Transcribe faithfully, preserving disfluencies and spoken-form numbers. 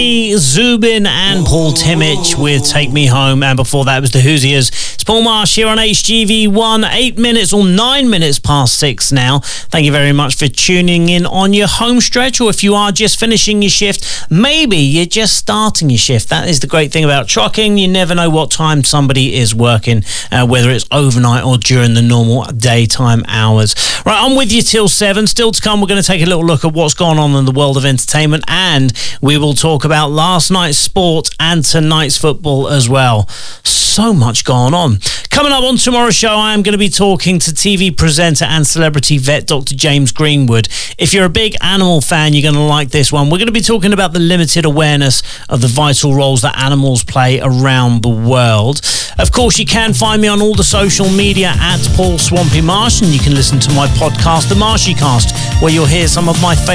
Zubin and Paul Timich with Take Me Home, and before that was the Hoosiers. It's Paul Marsh here on H G V one, eight minutes or nine minutes past six now. Thank you very much for tuning in on your home stretch, or if you are just finishing your shift, maybe you're just starting your shift. That is the great thing about trucking. You never know what time somebody is working, uh, whether it's overnight or during the normal daytime hours. Right, I'm with you till seven. Still to come, we're going to take a little look at what's gone on in the world of entertainment, and we will talk about about last night's sport and tonight's football as well. So much going on. Coming up on tomorrow's show, I am going to be talking to T V presenter and celebrity vet Doctor James Greenwood. If you're a big animal fan, you're going to like this one. We're going to be talking about the limited awareness of the vital roles that animals play around the world. Of course, you can find me on all the social media at Paul Swampy Marsh, and you can listen to my podcast, The Marshy Cast, where you'll hear some of my favourite